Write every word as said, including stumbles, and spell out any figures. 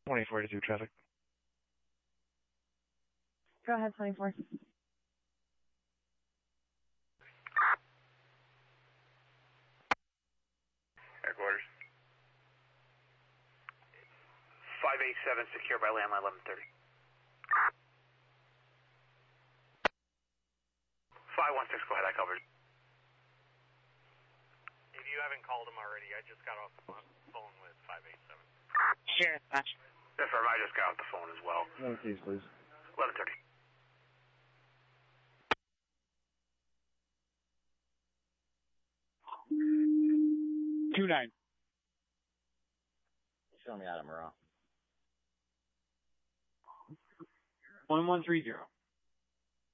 twenty-four to two traffic. Go ahead, twenty-four. Headquarters. five eight seven secure by landline eleven thirty. five one six, go ahead, I covered. If you haven't called him already, I just got off the phone with five eight seven. Sure, gotcha. Yes, sir, I just got off the phone as well. One case, please. eleven thirty. Two nine. Show me Adam Morale. One one three zero.